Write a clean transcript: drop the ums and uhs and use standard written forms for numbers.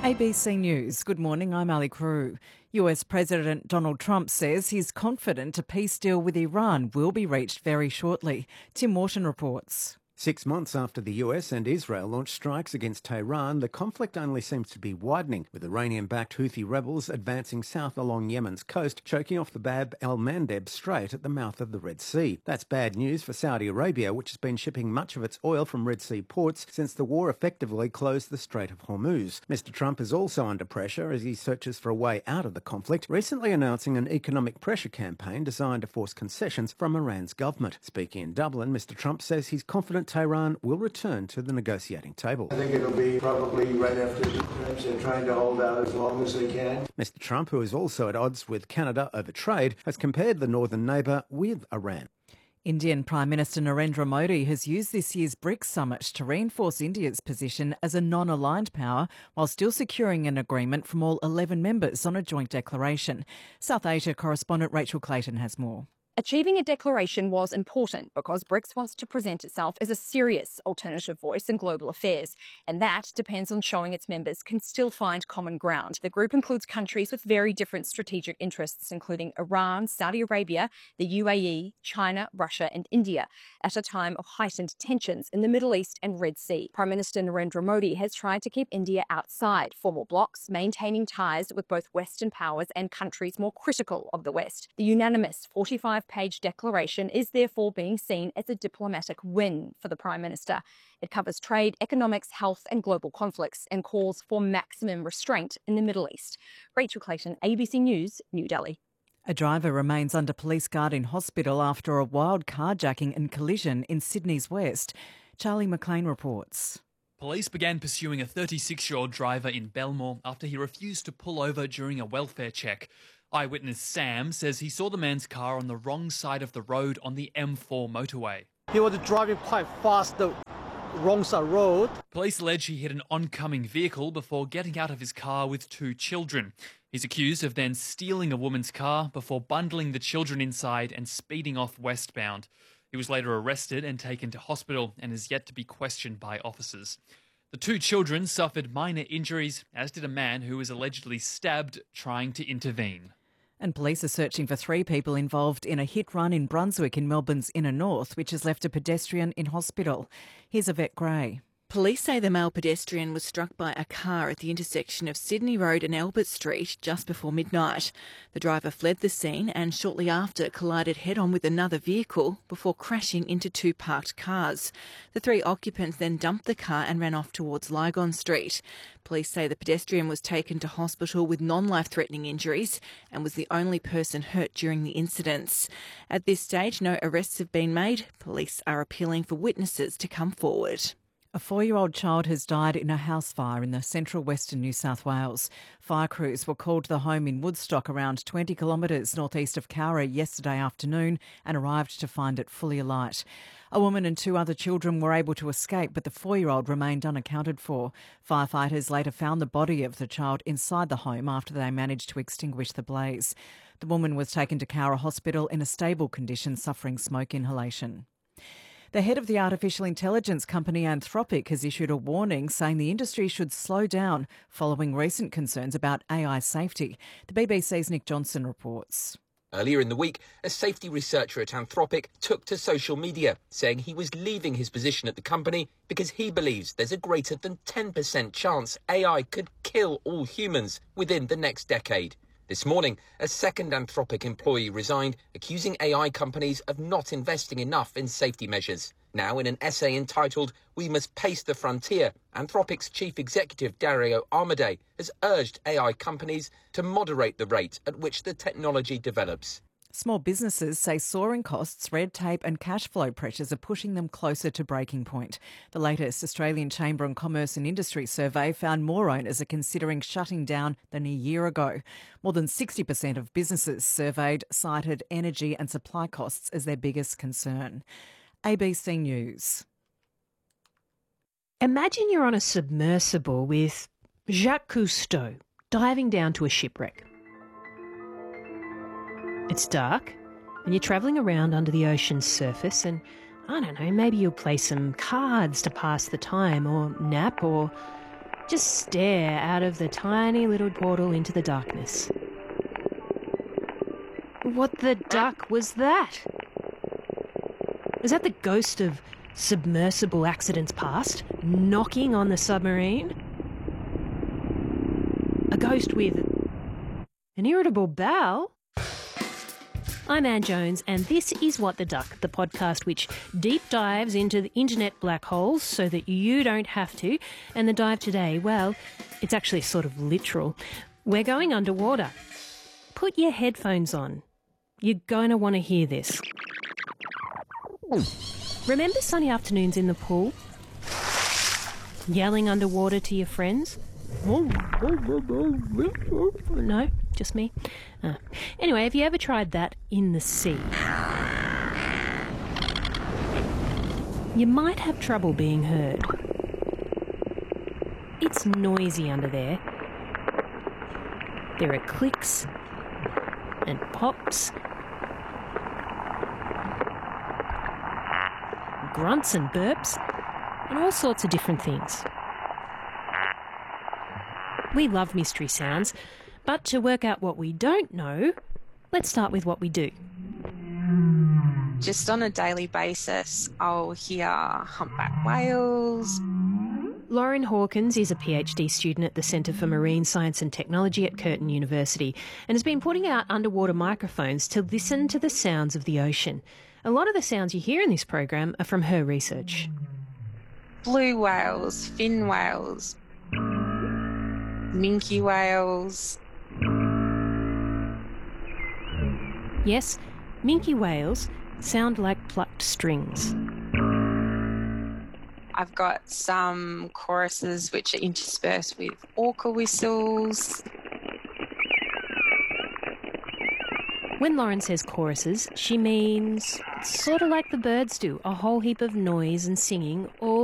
ABC News. Good morning, I'm Ali Crew. US President Donald Trump says he's confident a peace deal with Iran will be reached very shortly. Tim Morton reports. 6 months after the US and Israel launched strikes against Tehran, the conflict only seems to be widening, with Iranian-backed Houthi rebels advancing south along Yemen's coast, choking off the Bab el-Mandeb Strait at the mouth of the Red Sea. That's bad news for Saudi Arabia, which has been shipping much of its oil from Red Sea ports since the war effectively closed the Strait of Hormuz. Mr. Trump is also under pressure as he searches for a way out of the conflict, recently announcing an economic pressure campaign designed to force concessions from Iran's government. Speaking in Dublin, Mr. Trump says he's confident Tehran will return to the negotiating table. I think it'll be probably right after the terms. They're trying to hold out as long as they can. Mr. Trump, who is also at odds with Canada over trade, has compared the northern neighbour with Iran. Indian Prime Minister Narendra Modi has used this year's BRICS summit to reinforce India's position as a non-aligned power while still securing an agreement from all 11 members on a joint declaration. South Asia correspondent Rachel Clayton has more. Achieving a declaration was important because BRICS wants to present itself as a serious alternative voice in global affairs, and that depends on showing its members can still find common ground. The group includes countries with very different strategic interests, including Iran, Saudi Arabia, the UAE, China, Russia and India, at a time of heightened tensions in the Middle East and Red Sea. Prime Minister Narendra Modi has tried to keep India outside formal blocs, maintaining ties with both Western powers and countries more critical of the West. The unanimous 45-page declaration is therefore being seen as a diplomatic win for the Prime Minister. It covers trade, economics, health and global conflicts and calls for maximum restraint in the Middle East. Rachel Clayton, ABC News, New Delhi. A driver remains under police guard in hospital after a wild carjacking and collision in Sydney's west. Charlie McLean reports. Police began pursuing a 36-year-old driver in Belmore after he refused to pull over during a welfare check. Eyewitness Sam says he saw the man's car on the wrong side of the road on the M4 motorway. He was driving quite fast the wrong side road. Police allege he hit an oncoming vehicle before getting out of his car with 2 children. He's accused of then stealing a woman's car before bundling the children inside and speeding off westbound. He was later arrested and taken to hospital and is yet to be questioned by officers. The 2 children suffered minor injuries, as did a man who was allegedly stabbed trying to intervene. And police are searching for 3 people involved in a hit-run in Brunswick in Melbourne's inner north, which has left a pedestrian in hospital. Here's Yvette Gray. Police say the male pedestrian was struck by a car at the intersection of Sydney Road and Albert Street just before midnight. The driver fled the scene and shortly after collided head-on with another vehicle before crashing into 2 parked cars. The 3 occupants then dumped the car and ran off towards Lygon Street. Police say the pedestrian was taken to hospital with non-life-threatening injuries and was the only person hurt during the incidents. At this stage, no arrests have been made. Police are appealing for witnesses to come forward. A 4-year-old child has died in a house fire in the central western New South Wales. Fire crews were called to the home in Woodstock, around 20 kilometres northeast of Cowra, yesterday afternoon and arrived to find it fully alight. A woman and 2 other children were able to escape, but the 4-year-old remained unaccounted for. Firefighters later found the body of the child inside the home after they managed to extinguish the blaze. The woman was taken to Cowra Hospital in a stable condition, suffering smoke inhalation. The head of the artificial intelligence company Anthropic has issued a warning saying the industry should slow down following recent concerns about AI safety. The BBC's Nick Johnson reports. Earlier in the week, a safety researcher at Anthropic took to social media, saying he was leaving his position at the company because he believes there's a greater than 10% chance AI could kill all humans within the next decade. This morning, a second Anthropic employee resigned, accusing AI companies of not investing enough in safety measures. Now, in an essay entitled "We Must Pace the Frontier," Anthropic's chief executive Dario Amodei has urged AI companies to moderate the rate at which the technology develops. Small businesses say soaring costs, red tape and cash flow pressures are pushing them closer to breaking point. The latest Australian Chamber of Commerce and Industry survey found more owners are considering shutting down than a year ago. More than 60% of businesses surveyed cited energy and supply costs as their biggest concern. ABC News. Imagine you're on a submersible with Jacques Cousteau diving down to a shipwreck. It's dark and you're travelling around under the ocean's surface and, I don't know, maybe you'll play some cards to pass the time or nap or just stare out of the tiny little portal into the darkness. What the duck was that? Was that the ghost of submersible accidents past, knocking on the submarine? A ghost with an irritable bowel? I'm Anne Jones, and this is What the Duck, the podcast which deep dives into the internet black holes so that you don't have to. And the dive today, well, it's actually sort of literal. We're going underwater. Put your headphones on. You're going to want to hear this. Remember sunny afternoons in the pool? Yelling underwater to your friends? No, just me. Anyway, have you ever tried that in the sea? You might have trouble being heard. It's noisy under there. There are clicks and pops, grunts and burps, and all sorts of different things. We love mystery sounds, but to work out what we don't know, let's start with what we do. Just on a daily basis, I'll hear humpback whales. Lauren Hawkins is a PhD student at the Centre for Marine Science and Technology at Curtin University and has been putting out underwater microphones to listen to the sounds of the ocean. A lot of the sounds you hear in this program are from her research. Blue whales, fin whales, minke whales. Yes, minke whales sound like plucked strings. I've got some choruses which are interspersed with orca whistles. When Lauren says choruses, she means sort of like the birds do, a whole heap of noise and singing all